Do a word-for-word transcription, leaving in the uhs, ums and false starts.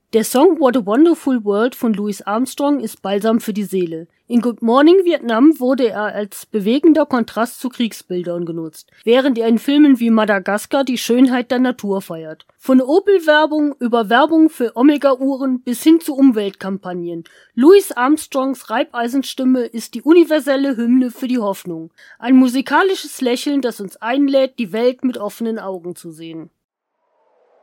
Der Song What a Wonderful World von Louis Armstrong ist Balsam für die Seele. In Good Morning Vietnam wurde er als bewegender Kontrast zu Kriegsbildern genutzt, während er in Filmen wie Madagaskar die Schönheit der Natur feiert. Von Opel-Werbung über Werbung für Omega-Uhren bis hin zu Umweltkampagnen. Louis Armstrongs Reibeisenstimme ist die universelle Hymne für die Hoffnung. Ein musikalisches Lächeln, das uns einlädt, die Welt mit offenen Augen zu sehen.